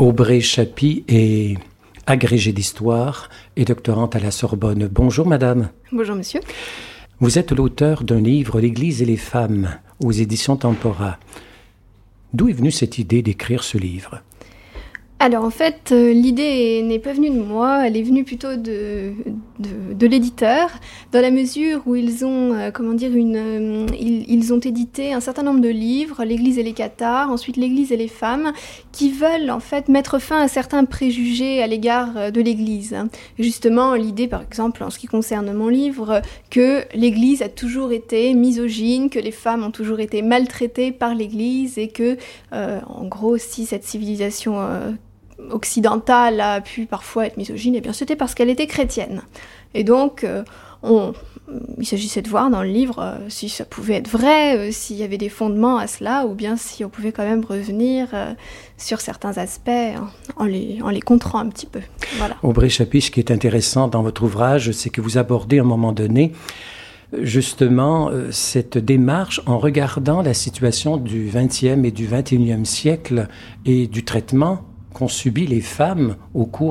Aubrey Chapie est agrégée d'histoire et doctorante à la Sorbonne. Bonjour madame. Bonjour monsieur. Vous êtes l'auteur d'un livre, L'Église et les femmes, aux éditions Tempora. D'où est venue cette idée d'écrire ce livre ? Alors en fait, l'idée n'est pas venue de moi, elle est venue plutôt de l'éditeur, dans la mesure où ils ont, ils ont édité un certain nombre de livres, l'Église et les cathares, ensuite l'Église et les femmes, qui veulent en fait mettre fin à certains préjugés à l'égard de l'Église. Et justement, l'idée, par exemple, en ce qui concerne mon livre, que l'Église a toujours été misogyne, que les femmes ont toujours été maltraitées par l'Église et que, en gros, si cette civilisation occidentale a pu parfois être misogyne, eh bien c'était parce qu'elle était chrétienne. Et donc, il s'agissait de voir dans le livre si ça pouvait être vrai, s'il y avait des fondements à cela, ou bien si on pouvait quand même revenir sur certains aspects en les contrant un petit peu. Voilà. Aubrey Chapie, ce qui est intéressant dans votre ouvrage, c'est que vous abordez à un moment donné justement cette démarche en regardant la situation du XXe et du XXIe siècle et du traitement qu'ont subi les femmes au cours